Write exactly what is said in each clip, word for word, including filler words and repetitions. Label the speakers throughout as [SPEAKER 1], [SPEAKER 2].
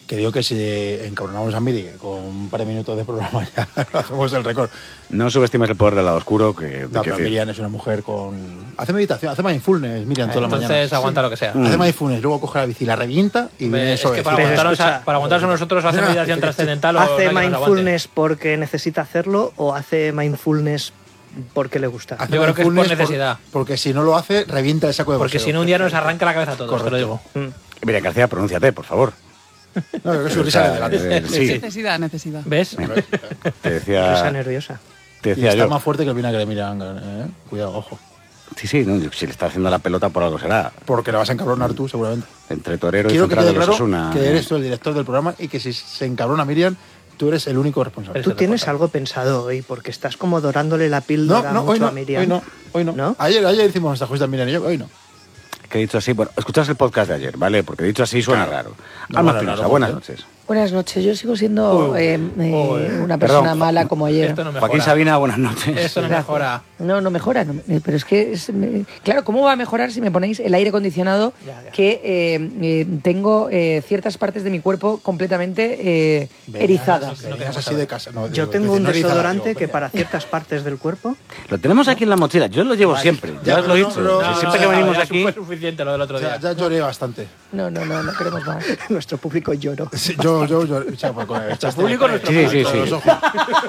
[SPEAKER 1] Que digo que si encabronamos a Miri con un par de minutos de programa ya hacemos el récord.
[SPEAKER 2] No subestimes el poder del lado oscuro. Que,
[SPEAKER 1] No,
[SPEAKER 2] que
[SPEAKER 1] pero Miriam es una mujer con... Hace meditación, hace mindfulness, Miriam, toda la mañana.
[SPEAKER 3] Entonces aguanta lo que sea.
[SPEAKER 1] Hace mindfulness, luego coge la bici, la revienta y viene
[SPEAKER 3] Es
[SPEAKER 1] eso.
[SPEAKER 3] que para aguantarnos, a, para aguantarnos a nosotros hace meditación trascendental o no
[SPEAKER 4] ¿Hace
[SPEAKER 3] hay que nos
[SPEAKER 4] mindfulness porque necesita hacerlo o hace mindfulness porque le gusta?
[SPEAKER 1] Hace
[SPEAKER 3] Yo creo que es por
[SPEAKER 1] mindfulness
[SPEAKER 3] necesidad.
[SPEAKER 1] Por, porque si no lo hace, revienta el saco de
[SPEAKER 3] Porque
[SPEAKER 1] boxeo.
[SPEAKER 3] si no un día nos arranca la cabeza a todos, te lo digo.
[SPEAKER 4] Mm.
[SPEAKER 2] Mira, García, pronúnciate, por favor.
[SPEAKER 1] No, creo que su risa
[SPEAKER 2] O sea,
[SPEAKER 1] de delante.
[SPEAKER 2] eh, sí,
[SPEAKER 5] Necesidad, necesidad.
[SPEAKER 3] ¿Ves?
[SPEAKER 2] te
[SPEAKER 4] Risa
[SPEAKER 2] decía,
[SPEAKER 4] nerviosa.
[SPEAKER 2] te
[SPEAKER 1] Y
[SPEAKER 2] decía
[SPEAKER 1] está
[SPEAKER 2] yo.
[SPEAKER 1] más fuerte que el vinagre, Miriam. ¿eh? Cuidado, ojo.
[SPEAKER 2] Sí, sí, no, si le está haciendo la pelota por algo será.
[SPEAKER 1] Porque le vas a encabronar tú, seguramente.
[SPEAKER 2] Entre torero y
[SPEAKER 1] Quiero que
[SPEAKER 2] central
[SPEAKER 1] quede
[SPEAKER 2] de los
[SPEAKER 1] claro
[SPEAKER 2] Osasuna.
[SPEAKER 1] que eres tú el director del programa y que si se encabrona Miriam, tú eres el único responsable.
[SPEAKER 4] Tú tienes algo pensado hoy porque estás como dorándole la
[SPEAKER 1] No,
[SPEAKER 4] píldora
[SPEAKER 1] no,
[SPEAKER 4] mucho
[SPEAKER 1] hoy no,
[SPEAKER 4] a Miriam.
[SPEAKER 1] hoy no, hoy no.
[SPEAKER 4] ¿No?
[SPEAKER 1] Ayer, ayer hicimos nuestra justa Miriam y yo, hoy no.
[SPEAKER 2] Que he dicho así, bueno, escuchas el podcast de ayer, ¿vale? Porque dicho así suena
[SPEAKER 1] Claro.
[SPEAKER 2] raro.
[SPEAKER 1] No,
[SPEAKER 2] Alma
[SPEAKER 1] vale,
[SPEAKER 2] Espinosa,
[SPEAKER 1] raro,
[SPEAKER 2] buenas
[SPEAKER 1] ¿eh?
[SPEAKER 2] noches.
[SPEAKER 6] Buenas noches, yo sigo siendo
[SPEAKER 3] Uy,
[SPEAKER 6] eh, eh,
[SPEAKER 3] uy.
[SPEAKER 6] una persona
[SPEAKER 2] Perdón,
[SPEAKER 6] mala como ayer.
[SPEAKER 3] Esto no mejora.
[SPEAKER 2] Joaquín Sabina, buenas noches.
[SPEAKER 3] Esto no mejora.
[SPEAKER 6] No, no mejora, no, eh, pero es que, es, me- claro, ¿cómo va a mejorar si me ponéis el aire acondicionado
[SPEAKER 3] Ya, ya.
[SPEAKER 6] que eh, eh, tengo eh, ciertas partes de mi cuerpo completamente eh,
[SPEAKER 1] Venías-
[SPEAKER 6] erizadas?
[SPEAKER 1] venías así de casa. No,
[SPEAKER 4] Yo
[SPEAKER 1] digo,
[SPEAKER 4] tengo
[SPEAKER 1] dice,
[SPEAKER 4] un
[SPEAKER 1] no erizada,
[SPEAKER 4] desodorante
[SPEAKER 1] digo,
[SPEAKER 4] que para ciertas partes del cuerpo...
[SPEAKER 2] Lo tenemos aquí en la mochila, yo lo llevo siempre, ya,
[SPEAKER 1] ya,
[SPEAKER 2] os lo he
[SPEAKER 1] pero no,
[SPEAKER 2] dicho.
[SPEAKER 1] pero-
[SPEAKER 2] Si
[SPEAKER 1] no,
[SPEAKER 2] siempre
[SPEAKER 1] no,
[SPEAKER 2] que
[SPEAKER 1] no,
[SPEAKER 2] venimos
[SPEAKER 3] ya
[SPEAKER 2] aquí...
[SPEAKER 3] fue suficiente lo del otro
[SPEAKER 1] O
[SPEAKER 3] día.
[SPEAKER 1] sea, ya lloré bastante.
[SPEAKER 6] No, no, no, no queremos más.
[SPEAKER 4] Nuestro público lloró.
[SPEAKER 1] Sí, yo, yo, yo, o sea, pues, con el echaste
[SPEAKER 3] público,
[SPEAKER 1] con-
[SPEAKER 3] nuestro
[SPEAKER 2] Sí, sí,
[SPEAKER 1] con
[SPEAKER 2] sí.
[SPEAKER 1] los ojos.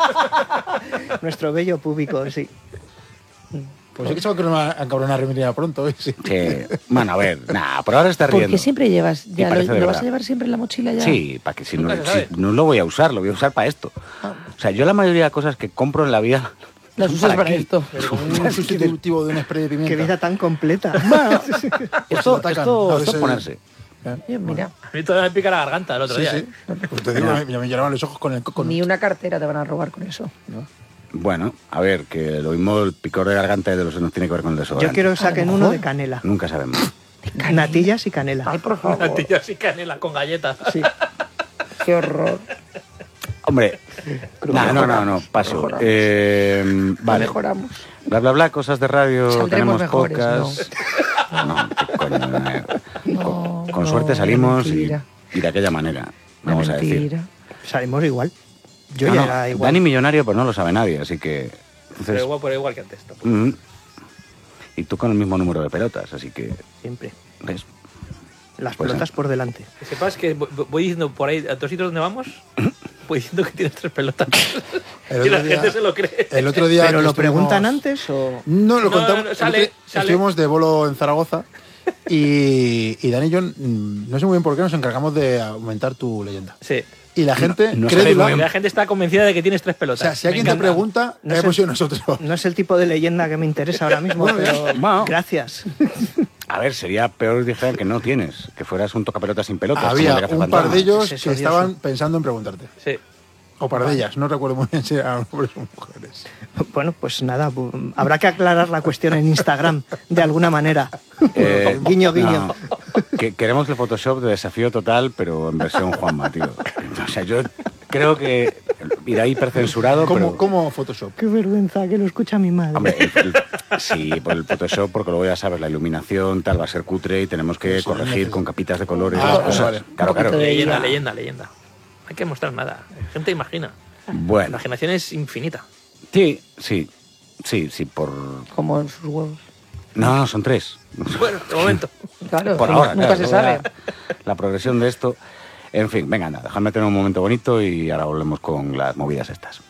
[SPEAKER 4] Nuestro bello público, sí.
[SPEAKER 1] Pues yo que se va a una encabronar Miriam pronto, hoy, sí.
[SPEAKER 2] Sí. Bueno, a ver, nada, por ahora está
[SPEAKER 6] ¿Por
[SPEAKER 2] riendo.
[SPEAKER 6] qué siempre llevas?
[SPEAKER 2] Y
[SPEAKER 6] Ya, ¿Lo,
[SPEAKER 2] parece de
[SPEAKER 6] lo vas
[SPEAKER 2] verdad.
[SPEAKER 6] a llevar siempre en la mochila ya?
[SPEAKER 2] Sí, para que si no,
[SPEAKER 3] Nunca se sabe.
[SPEAKER 2] si no lo voy a usar, lo voy a usar para esto. O sea, yo la mayoría de cosas que compro en la vida...
[SPEAKER 6] Las usas para
[SPEAKER 2] aquí.
[SPEAKER 6] esto.
[SPEAKER 1] Pero como un sustitutivo de un spray de pimienta.
[SPEAKER 4] Qué vida tan completa.
[SPEAKER 2] Esto,
[SPEAKER 1] atacan,
[SPEAKER 2] esto,
[SPEAKER 1] a
[SPEAKER 2] esto es
[SPEAKER 1] veces-
[SPEAKER 2] ponerse.
[SPEAKER 1] ¿Eh?
[SPEAKER 6] Oye, mira,
[SPEAKER 3] A mí todavía me pica la garganta el otro
[SPEAKER 1] Sí,
[SPEAKER 3] día.
[SPEAKER 1] sí.
[SPEAKER 3] ¿eh?
[SPEAKER 1] Pues te digo, me, me lloraban los ojos con el... Con,
[SPEAKER 6] ni una cartera te van a robar con eso.
[SPEAKER 2] Bueno, a ver, que lo mismo el picor de garganta de los que nos tiene que ver con el desodorante.
[SPEAKER 4] Yo quiero que saquen uno de canela.
[SPEAKER 2] Nunca sabemos.
[SPEAKER 4] Natillas y canela.
[SPEAKER 6] Ay, por favor.
[SPEAKER 3] Natillas y canela con galletas.
[SPEAKER 4] Sí.
[SPEAKER 6] Qué horror.
[SPEAKER 2] Hombre, no, no, no, no, paso.
[SPEAKER 6] Mejoramos.
[SPEAKER 2] Eh, vale.
[SPEAKER 6] Mejoramos.
[SPEAKER 2] Bla, bla, bla, cosas de radio,
[SPEAKER 6] Saldremos
[SPEAKER 2] tenemos
[SPEAKER 6] mejores,
[SPEAKER 2] pocas. No, qué coño, no.
[SPEAKER 6] No,
[SPEAKER 2] con, con
[SPEAKER 6] no,
[SPEAKER 2] suerte salimos y,
[SPEAKER 6] mentira.
[SPEAKER 2] y de aquella manera,
[SPEAKER 6] Una
[SPEAKER 2] vamos a decir.
[SPEAKER 6] mentira.
[SPEAKER 4] Salimos igual. Yo
[SPEAKER 2] No,
[SPEAKER 4] ya
[SPEAKER 2] no,
[SPEAKER 4] era igual.
[SPEAKER 2] Dani millonario, pues no lo sabe nadie, así que...
[SPEAKER 3] Pero
[SPEAKER 2] Entonces,
[SPEAKER 3] igual, pero igual que antes. tampoco.
[SPEAKER 2] mm, y tú con el mismo número de pelotas, así que...
[SPEAKER 4] Siempre.
[SPEAKER 2] ¿Ves?
[SPEAKER 4] Las
[SPEAKER 2] Pues,
[SPEAKER 4] pelotas por delante.
[SPEAKER 3] Que sepas que voy voy diciendo por ahí, a todos sitios donde vamos, voy diciendo que tienes tres pelotas.
[SPEAKER 1] El
[SPEAKER 3] y la
[SPEAKER 1] otro día-
[SPEAKER 3] gente se lo cree.
[SPEAKER 1] El otro día...
[SPEAKER 4] ¿Pero
[SPEAKER 1] que
[SPEAKER 4] lo
[SPEAKER 1] estuvimos-
[SPEAKER 4] preguntan antes o...?
[SPEAKER 1] No, lo
[SPEAKER 3] No,
[SPEAKER 1] contamos.
[SPEAKER 3] no,
[SPEAKER 1] el
[SPEAKER 3] sale,
[SPEAKER 1] otro día
[SPEAKER 3] sale.
[SPEAKER 1] Estuvimos de bolo en Zaragoza y, y Dani y yo, mm, no sé muy bien por qué, nos encargamos de aumentar tu leyenda.
[SPEAKER 3] Sí.
[SPEAKER 1] Y la gente,
[SPEAKER 2] no
[SPEAKER 1] crédula,
[SPEAKER 2] sabéis muy bien.
[SPEAKER 3] La gente está convencida de que tienes tres
[SPEAKER 1] o
[SPEAKER 3] pelotas.
[SPEAKER 1] sea, si
[SPEAKER 3] Me
[SPEAKER 1] alguien te
[SPEAKER 3] encanta.
[SPEAKER 1] pregunta,
[SPEAKER 4] No
[SPEAKER 1] hemos
[SPEAKER 4] sé.
[SPEAKER 1] sido nosotros.
[SPEAKER 4] No es el tipo de leyenda que me interesa ahora mismo, pero
[SPEAKER 2] Bueno.
[SPEAKER 4] gracias.
[SPEAKER 2] A ver, sería peor dijeran que no tienes, que fueras un tocapelotas sin pelotas.
[SPEAKER 1] Había
[SPEAKER 2] como el de
[SPEAKER 1] un
[SPEAKER 2] Cazafantasmas.
[SPEAKER 1] par de ellos
[SPEAKER 4] Ese es
[SPEAKER 1] que
[SPEAKER 4] odioso.
[SPEAKER 1] estaban pensando en preguntarte.
[SPEAKER 3] Sí.
[SPEAKER 1] O par de ellas, no recuerdo muy bien si eran hombres o mujeres.
[SPEAKER 4] Bueno, pues nada, bu- habrá que aclarar la cuestión en Instagram de alguna manera.
[SPEAKER 2] Eh,
[SPEAKER 4] Guiño, guiño.
[SPEAKER 2] no. Que, queremos el Photoshop de desafío total, pero en versión Juanma, tío. O sea, yo creo que irá hipercensurado,
[SPEAKER 1] ¿Cómo,
[SPEAKER 2] pero...
[SPEAKER 1] ¿Cómo Photoshop?
[SPEAKER 4] Qué vergüenza que lo escucha mi madre.
[SPEAKER 2] Hombre, el- el- sí, por el Photoshop, porque luego ya sabes, la iluminación tal va a ser cutre y tenemos que
[SPEAKER 1] Eso,
[SPEAKER 2] corregir
[SPEAKER 1] neces-
[SPEAKER 2] con capitas de colores.
[SPEAKER 1] Ah,
[SPEAKER 2] las cosas.
[SPEAKER 1] vale.
[SPEAKER 2] Claro, claro.
[SPEAKER 6] poquito de-
[SPEAKER 3] Leyenda,
[SPEAKER 6] ella.
[SPEAKER 3] leyenda, leyenda. No hay que mostrar nada. La gente imagina. La
[SPEAKER 2] Bueno,
[SPEAKER 3] imaginación es infinita.
[SPEAKER 2] sí, sí, sí, sí, por...
[SPEAKER 6] Como en sus huevos.
[SPEAKER 2] No, no, son tres.
[SPEAKER 3] Bueno, de momento.
[SPEAKER 6] Claro,
[SPEAKER 2] Por
[SPEAKER 6] que
[SPEAKER 2] ahora,
[SPEAKER 6] nunca
[SPEAKER 2] claro,
[SPEAKER 6] se
[SPEAKER 2] luego
[SPEAKER 6] sabe.
[SPEAKER 2] ya La progresión de esto... En fin, venga, nada, dejadme tener un momento bonito y ahora volvemos con las movidas estas.